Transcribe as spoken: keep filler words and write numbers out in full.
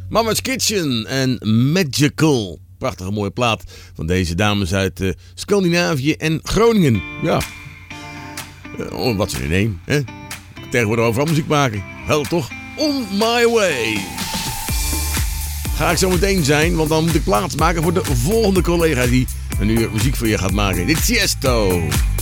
Mama's Kitchen en Magical. Prachtige mooie plaat van deze dames uit uh, Scandinavië en Groningen. Ja, uh, wat ze in één. Hè? Tegenwoordig overal muziek maken. Wel toch? On my way. Ga ik zo meteen zijn, want dan moet ik plaats maken voor de volgende collega die een uur muziek voor je gaat maken. Dit is Tiesto.